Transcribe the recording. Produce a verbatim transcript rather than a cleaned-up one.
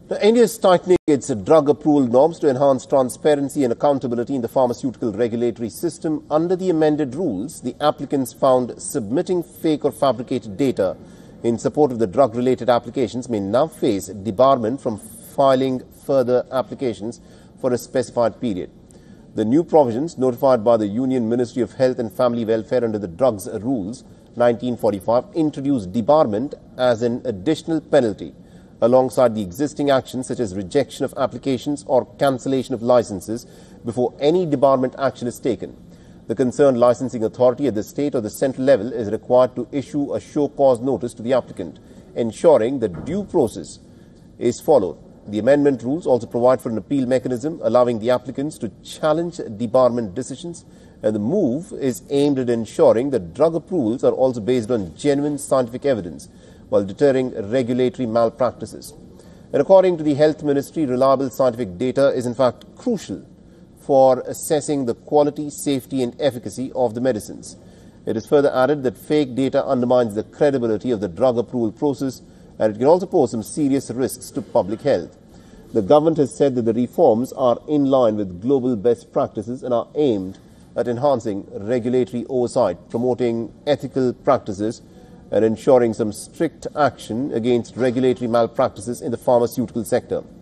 Now, India is tightening its drug approval norms to enhance transparency and accountability in the pharmaceutical regulatory system. Under the amended rules, the applicants found submitting fake or fabricated data in support of the drug-related applications may now face debarment from filing further applications for a specified period. The new provisions, notified by the Union Ministry of Health and Family Welfare under the Drugs Rules nineteen forty-five, introduced debarment as an additional penalty, alongside the existing actions such as rejection of applications or cancellation of licenses before any debarment action is taken. The concerned licensing authority at the state or the central level is required to issue a show cause notice to the applicant, ensuring that due process is followed. The amendment rules also provide for an appeal mechanism, allowing the applicants to challenge debarment decisions, and the move is aimed at ensuring that drug approvals are also based on genuine scientific evidence, while deterring regulatory malpractices. And according to the Health Ministry, reliable scientific data is in fact crucial for assessing the quality, safety and efficacy of the medicines. It is further added that fake data undermines the credibility of the drug approval process, and it can also pose some serious risks to public health. The government has said that the reforms are in line with global best practices and are aimed at enhancing regulatory oversight, promoting ethical practices and ensuring some strict action against regulatory malpractices in the pharmaceutical sector.